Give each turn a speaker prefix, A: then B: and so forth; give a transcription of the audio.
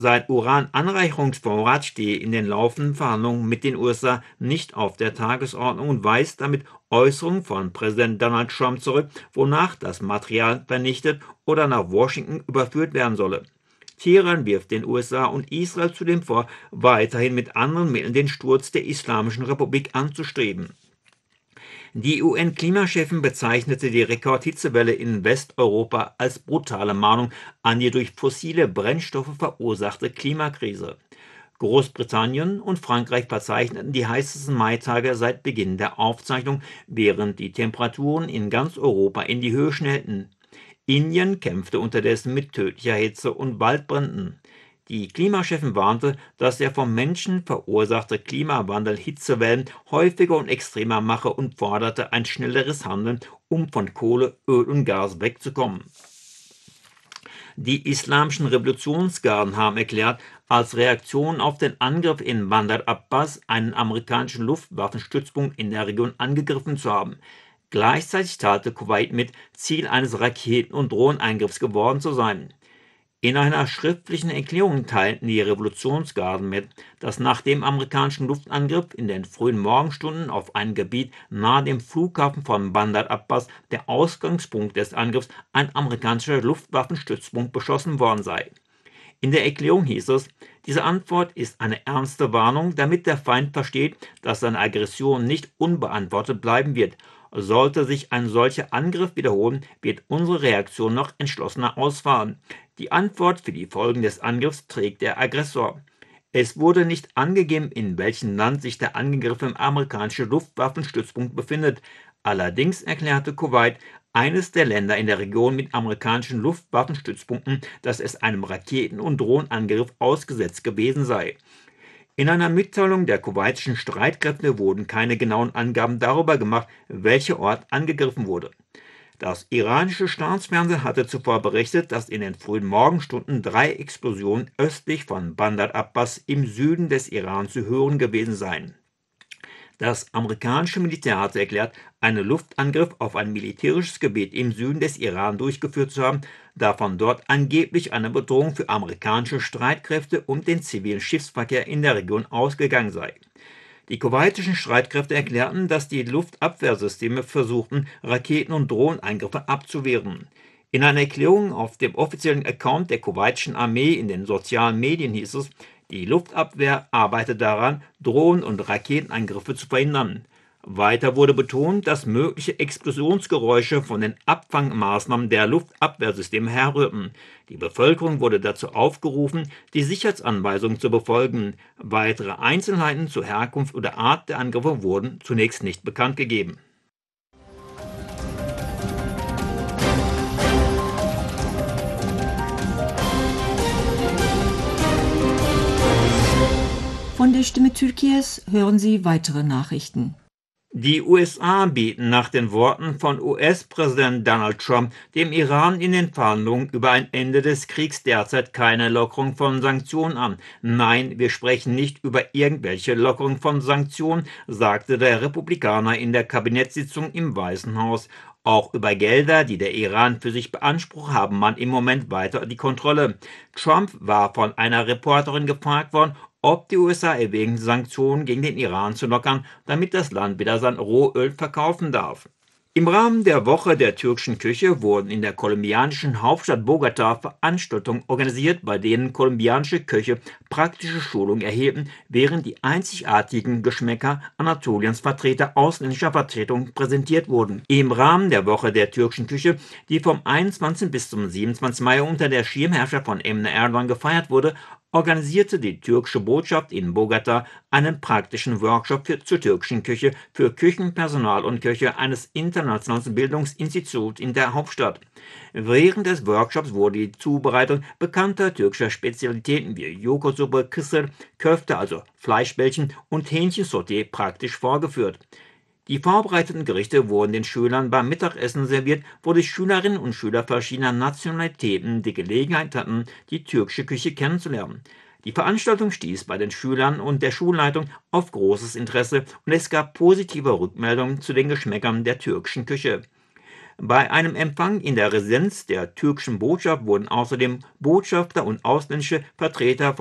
A: Sein Urananreicherungsvorrat stehe in den laufenden Verhandlungen mit den USA nicht auf der Tagesordnung und weist damit Äußerungen von Präsident Donald Trump zurück, wonach das Material vernichtet oder nach Washington überführt werden solle. Teheran wirft den USA und Israel zudem vor, weiterhin mit anderen Mitteln den Sturz der Islamischen Republik anzustreben. Die UN-Klimachefin bezeichnete die Rekordhitzewelle in Westeuropa als brutale Mahnung an die durch fossile Brennstoffe verursachte Klimakrise. Großbritannien und Frankreich verzeichneten die heißesten Maitage seit Beginn der Aufzeichnung, während die Temperaturen in ganz Europa in die Höhe schnellten. Indien kämpfte unterdessen mit tödlicher Hitze und Waldbränden. Die Klimachefin warnte, dass der vom Menschen verursachte Klimawandel Hitzewellen häufiger und extremer mache und forderte ein schnelleres Handeln, um von Kohle, Öl und Gas wegzukommen. Die islamischen Revolutionsgarden haben erklärt, als Reaktion auf den Angriff in Bandar Abbas einen amerikanischen Luftwaffenstützpunkt in der Region angegriffen zu haben. Gleichzeitig teilte Kuwait mit, Ziel eines Raketen- und Drohneneingriffs geworden zu sein. In einer schriftlichen Erklärung teilten die Revolutionsgarden mit, dass nach dem amerikanischen Luftangriff in den frühen Morgenstunden auf ein Gebiet nahe dem Flughafen von Bandar Abbas, der Ausgangspunkt des Angriffs, ein amerikanischer Luftwaffenstützpunkt beschossen worden sei. In der Erklärung hieß es, diese Antwort ist eine ernste Warnung, damit der Feind versteht, dass seine Aggression nicht unbeantwortet bleiben wird. Sollte sich ein solcher Angriff wiederholen, wird unsere Reaktion noch entschlossener ausfallen. Die Antwort für die Folgen des Angriffs trägt der Aggressor. Es wurde nicht angegeben, in welchem Land sich der angegriffene amerikanische Luftwaffenstützpunkt befindet. Allerdings erklärte Kuwait, eines der Länder in der Region mit amerikanischen Luftwaffenstützpunkten, dass es einem Raketen- und Drohnenangriff ausgesetzt gewesen sei. In einer Mitteilung der kuwaitischen Streitkräfte wurden keine genauen Angaben darüber gemacht, welcher Ort angegriffen wurde. Das iranische Staatsfernsehen hatte zuvor berichtet, dass in den frühen Morgenstunden 3 Explosionen östlich von Bandar Abbas im Süden des Iran zu hören gewesen seien. Das amerikanische Militär hatte erklärt, einen Luftangriff auf ein militärisches Gebiet im Süden des Iran durchgeführt zu haben, da von dort angeblich eine Bedrohung für amerikanische Streitkräfte und den zivilen Schiffsverkehr in der Region ausgegangen sei. Die kuwaitischen Streitkräfte erklärten, dass die Luftabwehrsysteme versuchten, Raketen- und Drohneneingriffe abzuwehren. In einer Erklärung auf dem offiziellen Account der kuwaitischen Armee in den sozialen Medien hieß es, die Luftabwehr arbeitet daran, Drohnen- und Raketenangriffe zu verhindern. Weiter wurde betont, dass mögliche Explosionsgeräusche von den Abfangmaßnahmen der Luftabwehrsysteme herrührten. Die Bevölkerung wurde dazu aufgerufen, die Sicherheitsanweisungen zu befolgen. Weitere Einzelheiten zur Herkunft oder Art der Angriffe wurden zunächst nicht bekannt gegeben.
B: Von der Stimme Türkiye's hören Sie weitere Nachrichten.
A: Die USA bieten nach den Worten von US-Präsident Donald Trump dem Iran in den Verhandlungen über ein Ende des Kriegs derzeit keine Lockerung von Sanktionen an. Nein, wir sprechen nicht über irgendwelche Lockerung von Sanktionen, sagte der Republikaner in der Kabinettssitzung im Weißen Haus. Auch über Gelder, die der Iran für sich beansprucht, haben man im Moment weiter die Kontrolle. Trump war von einer Reporterin gefragt worden, ob die USA erwägen, Sanktionen gegen den Iran zu lockern, damit das Land wieder sein Rohöl verkaufen darf. Im Rahmen der Woche der türkischen Küche wurden in der kolumbianischen Hauptstadt Bogotá Veranstaltungen organisiert, bei denen kolumbianische Köche praktische Schulungen erhielten, während die einzigartigen Geschmäcker Anatoliens Vertreter ausländischer Vertretungen präsentiert wurden. Im Rahmen der Woche der türkischen Küche, die vom 21. bis zum 27. Mai unter der Schirmherrschaft von Emine Erdogan gefeiert wurde, organisierte die türkische Botschaft in Bogotá einen praktischen Workshop zur türkischen Küche für Küchenpersonal und Köche eines internationalen Bildungsinstituts in der Hauptstadt. Während des Workshops wurde die Zubereitung bekannter türkischer Spezialitäten wie Joghurtsuppe, Kısır, Köfte, also Fleischbällchen und Hähnchensauté praktisch vorgeführt. Die vorbereiteten Gerichte wurden den Schülern beim Mittagessen serviert, wo die Schülerinnen und Schüler verschiedener Nationalitäten die Gelegenheit hatten, die türkische Küche kennenzulernen. Die Veranstaltung stieß bei den Schülern und der Schulleitung auf großes Interesse und es gab positive Rückmeldungen zu den Geschmäckern der türkischen Küche. Bei einem Empfang in der Residenz der türkischen Botschaft wurden außerdem Botschafter und ausländische Vertreter